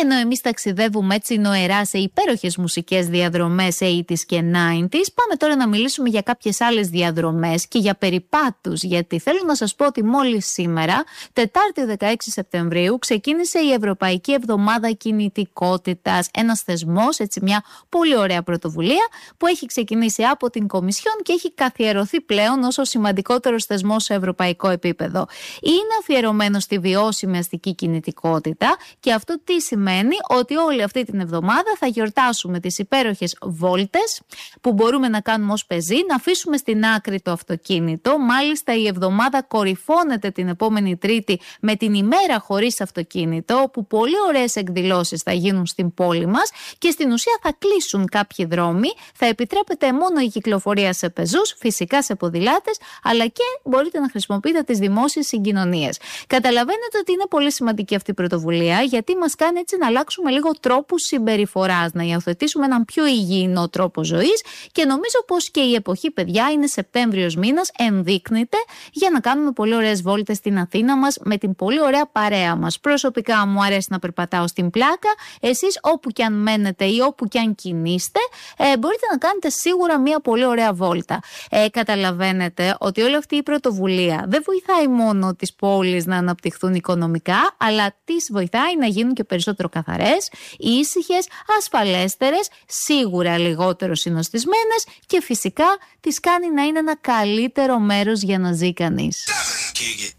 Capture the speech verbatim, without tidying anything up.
ενώ εμείς ταξιδεύουμε έτσι νοερά σε υπέροχες μουσικές διαδρομές ογδόντα και ενενήντα, πάμε τώρα να μιλήσουμε για κάποιες άλλες διαδρομές και για περιπάτους, γιατί θέλω να σας πω ότι μόλις σήμερα, Τετάρτη δεκαέξι Σεπτεμβρίου, ξεκίνησε η Ευρωπαϊκή Εβδομάδα Κινητικότητας, ένας θεσμός, έτσι μια πολύ ωραία πρωτοβουλία που έχει ξεκινήσει από την Κομισιόν και έχει καθιερωθεί πλέον ως ο σημαντικότερος θεσμός σε ευρωπαϊκό επίπεδο. Είναι αφιερωμένο στη βιώσιμη αστική κινητικότητα και αυτό τι σημαίνει? Ότι όλη αυτή την εβδομάδα θα γιορτάσουμε τις υπέροχες βόλτες που μπορούμε να κάνουμε ως πεζή, να αφήσουμε στην άκρη το αυτοκίνητο. Μάλιστα η εβδομάδα κορυφώνεται την επόμενη Τρίτη με την ημέρα χωρίς αυτοκίνητο, όπου πολύ ωραίες εκδηλώσεις θα γίνουν στην πόλη μας και στην ουσία θα κλείσουν κάποιοι δρόμοι, θα επιτρέπεται μόνο η κυκλοφορία σε πεζούς, φυσικά σε ποδηλάτες, αλλά και μπορείτε να χρησιμοποιείτε τις δημόσιες συγκοινωνίες. Καταλαβαίνετε ότι είναι πολύ σημαντική αυτή η πρωτοβουλία, γιατί μας κάνει έτσι να αλλάξουμε λίγο τρόπους συμπεριφοράς, να υιοθετήσουμε έναν πιο υγιεινό τρόπο ζωής και νομίζω πως και η εποχή, παιδιά, είναι Σεπτέμβριος μήνας, ενδείκνυται για να κάνουμε πολύ ωραίες βόλτες στην Αθήνα μας με την πολύ ωραία παρέα μας. Προσωπικά μου αρέσει να περπατάω στην Πλάκα, εσείς όπου και αν μένετε ή όπου και αν κινείστε, ε, μπορείτε να κάνετε σίγουρα μια πολύ ωραία βόλτα. Ε, καταλαβαίνετε ότι όλη αυτή η πρωτοβουλία δεν βοηθάει μόνο τις πόλεις να αναπτυχθούν οικονομικά, αλλά τις βοηθάει να γίνουν και περισσότερο καθαρές, ήσυχες, ασφαλέστερες, σίγουρα λιγότερο συνοστισμένες και φυσικά τις κάνει να είναι ένα καλύτερο μέρος για να ζει κανείς.